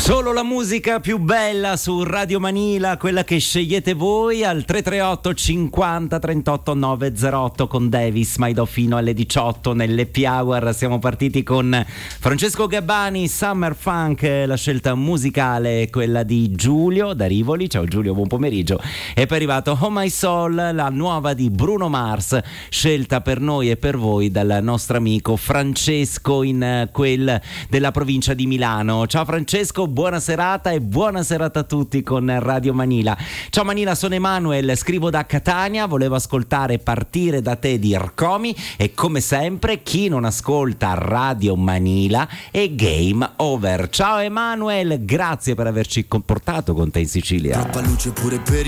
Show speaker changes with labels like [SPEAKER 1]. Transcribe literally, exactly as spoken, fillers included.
[SPEAKER 1] Solo la musica più bella su Radio Manila, quella che scegliete voi, al tre tre otto cinquanta trentotto novecentotto con Davis, Maido fino alle diciotto nell'Happy Hour. Siamo partiti con Francesco Gabbani, Summer Funk, la scelta musicale è quella di Giulio da Rivoli. Ciao Giulio, buon pomeriggio. E poi è arrivato Oh My Soul, la nuova di Bruno Mars, scelta per noi e per voi dal nostro amico Francesco in quel della provincia di Milano. Ciao Francesco, buona serata e buona serata a tutti con Radio Manila. Ciao Manila, sono Emanuel, scrivo da Catania, volevo ascoltare Partire da te di Arcomi e come sempre chi non ascolta Radio Manila è game over. Ciao Emanuel, grazie per averci comportato con te in Sicilia.
[SPEAKER 2] Troppa luce pure per